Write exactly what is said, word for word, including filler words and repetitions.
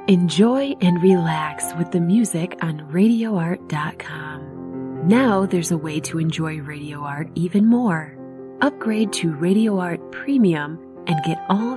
Enjoy and relax with the music on radio art dot com. Now there's a way to enjoy Radio Art even more. Upgrade to Radio Art Premium and get all